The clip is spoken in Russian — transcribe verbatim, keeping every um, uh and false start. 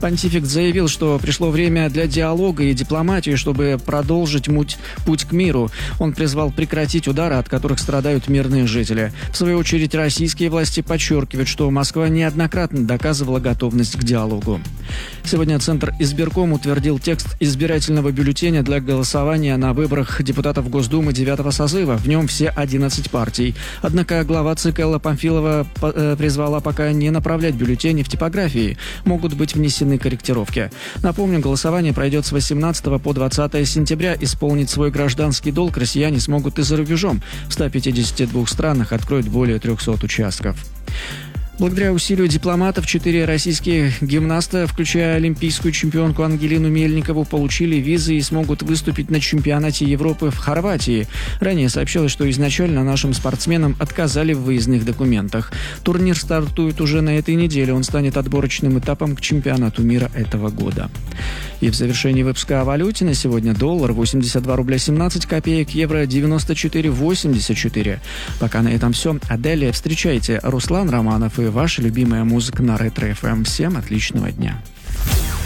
Понтифик заявил, что пришло время для диалога и дипломатии, чтобы продолжить муть, путь к миру. Он призвал прекратить удары, от которых страдают мирные жители. В свою очередь, российские власти подчеркивают, что Москва неоднократно доказывала готовность к диалогу. Сегодня Центр избирком утвердил текст избирательного бюллетеня для голосования на выборах депутатов Госдумы девятого созыва. В нем все одиннадцать партий. Однако глава ЦИК Элла Памфилова призвала пока не направлять бюллетени в типографии. Могут быть внесены корректировки. Напомню, голосование пройдет с восемнадцатого по двадцатое сентября. Исполнить свой гражданский долг россияне смогут и за рубежом. В ста пятидесяти двух странах откроют более трехсот участков. Благодаря усилию дипломатов четыре российские гимнаста, включая олимпийскую чемпионку Ангелину Мельникову, получили визы и смогут выступить на чемпионате Европы в Хорватии. Ранее сообщалось, что изначально нашим спортсменам отказали в выездных документах. Турнир стартует уже на этой неделе. Он станет отборочным этапом к чемпионату мира этого года. И в завершении выпуска о валюте на сегодня доллар восемьдесят два рубля семнадцать копеек, евро девяносто четыре восемьдесят четыре. Пока на этом все. А далее встречайте Руслан Романов и ваша любимая музыка на Ретро эф эм. Всем отличного дня.